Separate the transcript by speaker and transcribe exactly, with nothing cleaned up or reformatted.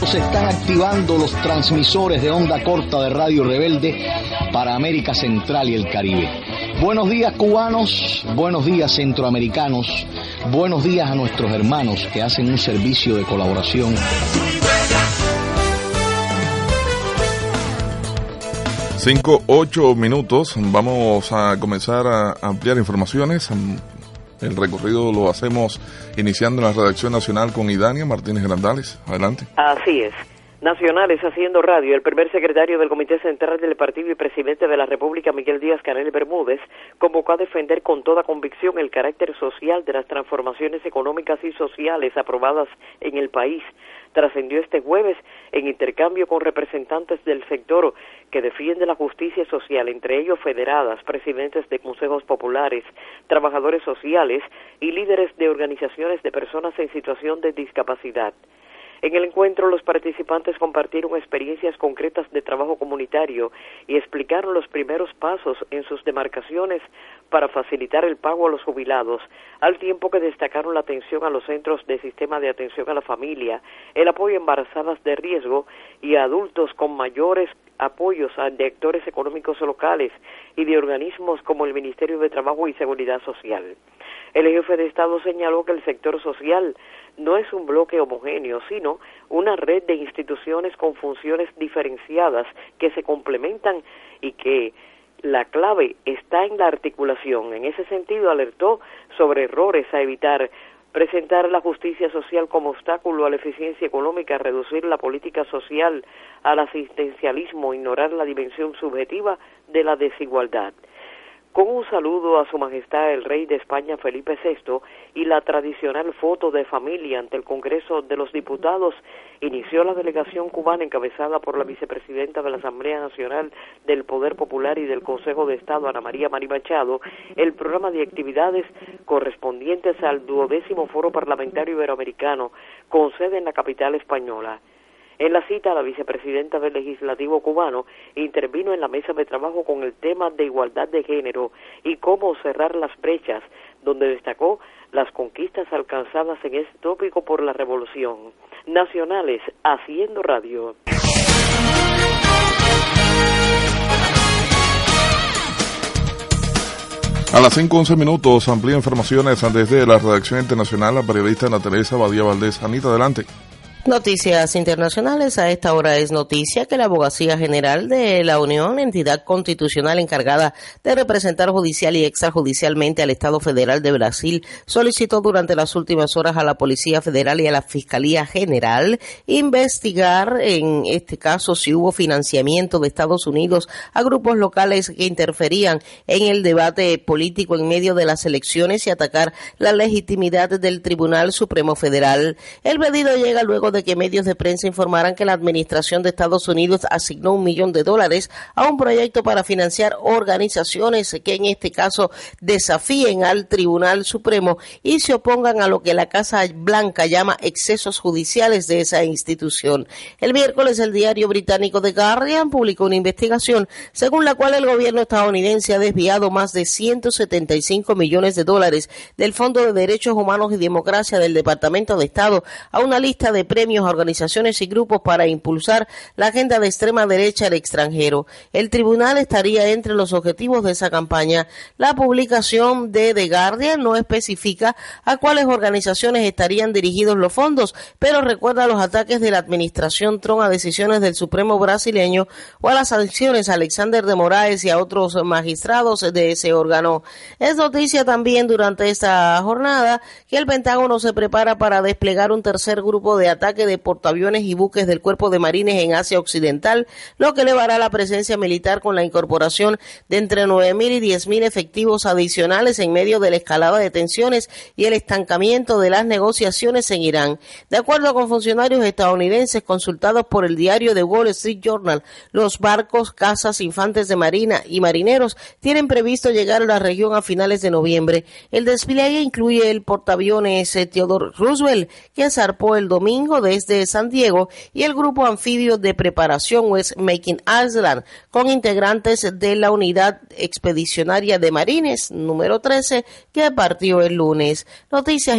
Speaker 1: Se están activando los transmisores de onda corta de Radio Rebelde para América Central y el Caribe. Buenos días, cubanos, buenos días, centroamericanos, buenos días a nuestros hermanos que hacen un servicio de colaboración.
Speaker 2: Cinco, ocho minutos, vamos a comenzar a ampliar informaciones. El recorrido lo hacemos iniciando en la redacción nacional con Idania Martínez Grandales. Adelante.
Speaker 3: Así es. Nacionales haciendo radio. El primer secretario del Comité Central del Partido y presidente de la República, Miguel Díaz-Canel Bermúdez, convocó a defender con toda convicción el carácter social de las transformaciones económicas y sociales aprobadas en el país. Trascendió este jueves en intercambio con representantes del sector que defiende la justicia social, entre ellos federadas, presidentes de consejos populares, trabajadores sociales y líderes de organizaciones de personas en situación de discapacidad. En el encuentro, los participantes compartieron experiencias concretas de trabajo comunitario y explicaron los primeros pasos en sus demarcaciones para facilitar el pago a los jubilados, al tiempo que destacaron la atención a los centros de sistema de atención a la familia, el apoyo a embarazadas de riesgo y a adultos con mayores apoyos de actores económicos locales y de organismos como el Ministerio de Trabajo y Seguridad Social. El jefe de Estado señaló que el sector social no es un bloque homogéneo, sino una red de instituciones con funciones diferenciadas que se complementan y que la clave está en la articulación. En ese sentido, alertó sobre errores a evitar: presentar la justicia social como obstáculo a la eficiencia económica, reducir la política social al asistencialismo, ignorar la dimensión subjetiva de la desigualdad. Con un saludo a Su Majestad el Rey de España Felipe sexto y la tradicional foto de familia ante el Congreso de los Diputados, inició la delegación cubana encabezada por la vicepresidenta de la Asamblea Nacional del Poder Popular y del Consejo de Estado, Ana María Mari Machado, el programa de actividades correspondientes al duodécimo Foro Parlamentario Iberoamericano, con sede en la capital española. En la cita, la vicepresidenta del Legislativo cubano intervino en la mesa de trabajo con el tema de igualdad de género y cómo cerrar las brechas, donde destacó las conquistas alcanzadas en este tópico por la revolución. Nacionales haciendo radio.
Speaker 2: A las cinco once minutos, amplía informaciones desde la redacción internacional, la periodista Ana Teresa Badía Valdés. Anita, adelante.
Speaker 4: Noticias internacionales. A esta hora es noticia que la Abogacía General de la Unión, entidad constitucional encargada de representar judicial y extrajudicialmente al Estado Federal de Brasil, solicitó durante las últimas horas a la Policía Federal y a la Fiscalía General investigar, en este caso, si hubo financiamiento de Estados Unidos a grupos locales que interferían en el debate político en medio de las elecciones y atacar la legitimidad del Tribunal Supremo Federal. El pedido llega luego de que medios de prensa informaran que la administración de Estados Unidos asignó un millón de dólares a un proyecto para financiar organizaciones que en este caso desafíen al Tribunal Supremo y se opongan a lo que la Casa Blanca llama excesos judiciales de esa institución. El miércoles el diario británico The Guardian publicó una investigación según la cual el gobierno estadounidense ha desviado más de ciento setenta y cinco millones de dólares del Fondo de Derechos Humanos y Democracia del Departamento de Estado a una lista de premios a organizaciones y grupos para impulsar la agenda de extrema derecha al extranjero. El tribunal estaría entre los objetivos de esa campaña. La publicación de The Guardian no especifica a cuáles organizaciones estarían dirigidos los fondos, pero recuerda los ataques de la administración Trump a decisiones del Supremo brasileño o a las sanciones a Alexander de Moraes y a otros magistrados de ese órgano. Es noticia también durante esta jornada que el Pentágono se prepara para desplegar un tercer grupo de ataques de portaaviones y buques del Cuerpo de Marines en Asia Occidental, lo que elevará la presencia militar con la incorporación de entre nueve mil y diez mil efectivos adicionales en medio de la escalada de tensiones y el estancamiento de las negociaciones en Irán. De acuerdo con funcionarios estadounidenses consultados por el diario The Wall Street Journal, los barcos, cazas, infantes de marina y marineros tienen previsto llegar a la región a finales de noviembre. El despliegue incluye el portaaviones Theodore Roosevelt, que zarpó el domingo desde San Diego, y el grupo anfibio de preparación West Making Island, con integrantes de la unidad expedicionaria de Marines número trece, que partió el lunes. Noticias